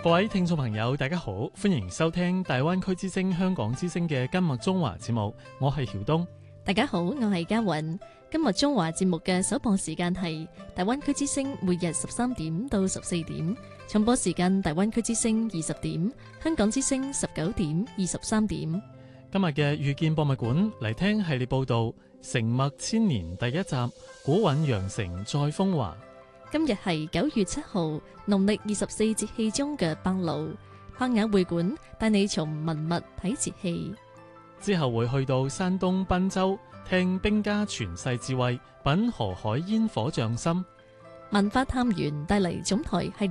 各位聽眾朋友大家好，歡迎收聽大灣區之聲香港之聲嘅今日中華節目，我係曉東。 大家好，我係嘉韻。今日中華節目嘅首播時間係大灣區之聲每日13點到14點，重播時間大灣區之聲20點，香港之聲19點23點。 今日嘅遇見博物館嚟聽系列報道成墨千年第一集，古韻羊城再風華。 今日係9月7號，農曆24節氣中嘅白露。柏雅會館帶你從文物睇節氣。 之後會去到山東濱州聽兵家傳世智慧，品河海煙火匠心。 文化探源帶嚟總台系列